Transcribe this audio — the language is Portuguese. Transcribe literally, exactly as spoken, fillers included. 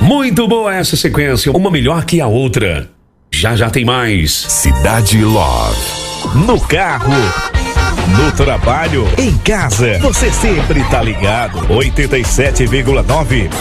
Muito boa essa sequência, uma melhor que a outra. Já já tem mais. Cidade Love. No carro, no trabalho, em casa, você sempre tá ligado. oitenta e sete vírgula nove